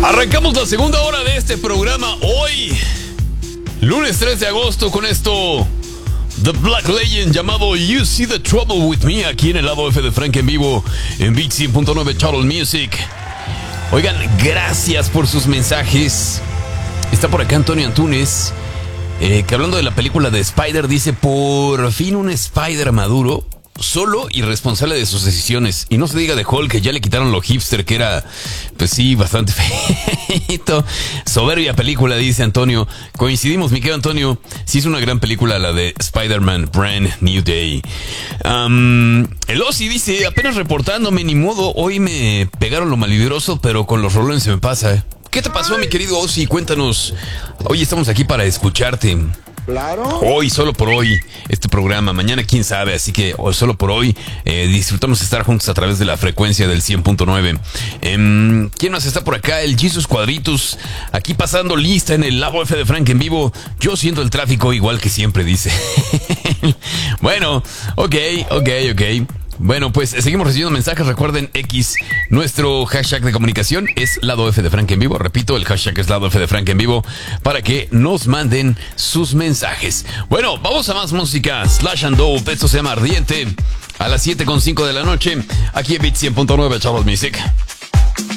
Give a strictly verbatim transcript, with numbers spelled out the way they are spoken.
Arrancamos la segunda hora de este programa hoy, lunes tres de agosto, con esto The Black Legend llamado You See the Trouble With Me, aquí en el lado F de Frank en vivo en Beat cien punto nueve Charles Music. Oigan, gracias por sus mensajes. Está por acá Antonio Antunes, eh, que hablando de la película de Spider, dice: por fin un Spider maduro, solo y responsable de sus decisiones. Y no se diga de Hulk, que ya le quitaron lo hipster, que era, pues sí, bastante feito. Soberbia película, dice Antonio. Coincidimos, mi querido Antonio. Sí es una gran película la de Spider-Man Brand New Day. Um, el Ozzy dice: apenas reportándome, ni modo, hoy me pegaron lo malvibroso, pero con los rolones se me pasa. ¿Qué te pasó, mi querido Ozzy? Cuéntanos. Hoy estamos aquí para escucharte. Claro. Hoy, solo por hoy, este programa. Mañana, quién sabe. Así que hoy, solo por hoy, eh, disfrutamos de estar juntos a través de la frecuencia del cien punto nueve. Eh, ¿Quién más está por acá? El Jesus Cuadritos. Aquí pasando lista en el Labo F de Frank en vivo. Yo siento el tráfico igual que siempre, dice. Bueno, ok, ok, ok. Bueno, pues seguimos recibiendo mensajes. Recuerden, X, nuestro hashtag de comunicación es Lado F de Frank en vivo. Repito, el hashtag es Lado F de Frank en vivo para que nos manden sus mensajes. Bueno, vamos a más música. Slash and Dope, esto se llama Ardiente. A las siete con cinco de la noche, aquí en Beat cien punto nueve Charles Music.